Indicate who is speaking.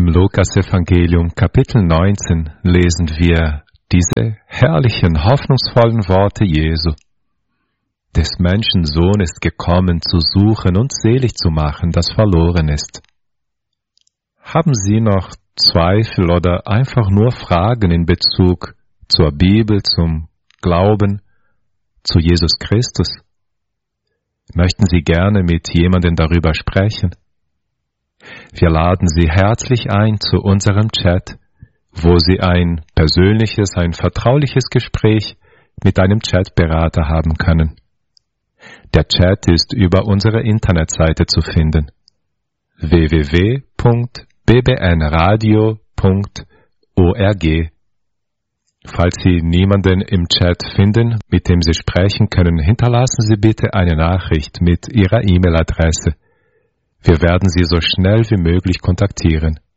Speaker 1: Lukas-Evangelium, Kapitel 19, lesen wir diese herrlichen, hoffnungsvollen Worte Jesu. Des Menschen Sohn ist gekommen, zu suchen und selig zu machen, das verloren ist. Haben Sie noch Zweifel oder einfach nur Fragen in Bezug zur Bibel, zum Glauben, zu Jesus Christus? Möchten Sie gerne mit jemandem darüber sprechen? Wir laden Sie herzlich ein zu unserem Chat, wo Sie ein persönliches, ein vertrauliches Gespräch mit einem Chatberater haben können. Der Chat ist über unsere Internetseite zu finden: www.bbnradio.org. Falls Sie niemanden im Chat finden, mit dem Sie sprechen können, hinterlassen Sie bitte eine Nachricht mit Ihrer E-Mail-Adresse. Wir werden Sie so schnell wie möglich kontaktieren.